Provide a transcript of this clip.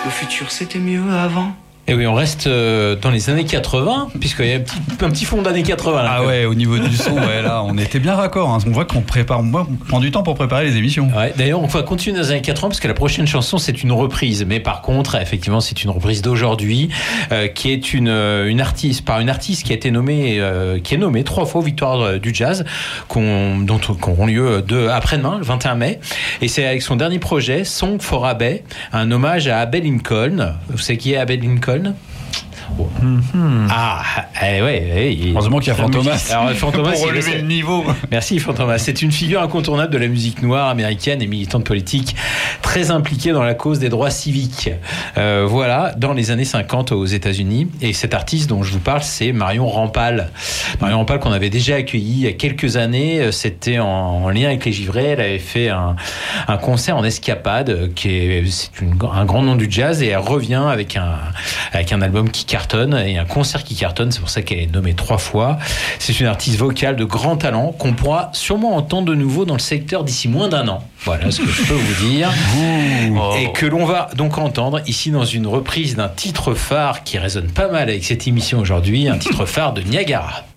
Le futur, c'était mieux avant. Et oui, on reste dans les années 80, puisqu'il y a un petit fond d'années 80 là. Ah ouais, au niveau du son, ouais, là, on était bien raccord. Hein. On voit qu'on prend du temps pour préparer les émissions. Ouais, d'ailleurs, on va continuer dans les années 80 parce que la prochaine chanson, c'est une reprise. Mais par contre, effectivement, c'est une reprise d'aujourd'hui qui est une artiste qui a été nommée, qui est nommée 3 fois aux Victoires du Jazz, qui auront lieu après-demain, le 21 mai. Et c'est avec son dernier projet, Song for Abbey, un hommage à Abbey Lincoln. Vous savez qui est Abbey Lincoln? Oh. Ah, ouais. Heureusement qu'il y a Fantomas. Alors, Fantomas, pour relever le niveau. Merci Fantomas. C'est une figure incontournable de la musique noire américaine et militante politique, très impliquée dans la cause des droits civiques. Voilà, dans les années 50 aux États-Unis. Et cet artiste dont je vous parle, c'est Marion Rampal. Marion Rampal qu'on avait déjà accueilli il y a quelques années. C'était en lien avec les Givrés. Elle avait fait un concert en escapade, c'est un grand nom du jazz, et elle revient avec un album qui cartonne et un concert qui cartonne. C'est pour ça qu'elle est nommée 3 fois. C'est une artiste vocale de grand talent qu'on pourra sûrement entendre de nouveau dans le secteur d'ici moins d'1 an. Voilà ce que je peux vous dire. Et que l'on va donc entendre ici dans une reprise d'un titre phare qui résonne pas mal avec cette émission aujourd'hui, un titre phare de Niagara.